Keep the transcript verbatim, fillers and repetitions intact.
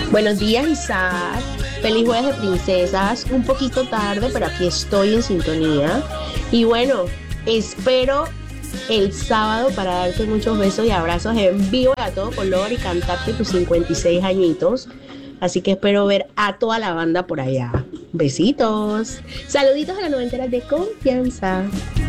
Buenos días, Isaac. Feliz jueves de princesas. Un poquito tarde, pero aquí estoy en sintonía. Y bueno, espero el sábado para darte muchos besos y abrazos en vivo y a todo color y cantarte tus cincuenta y seis añitos. Así que espero ver a toda la banda por allá. Besitos. Saluditos a la noventera de confianza.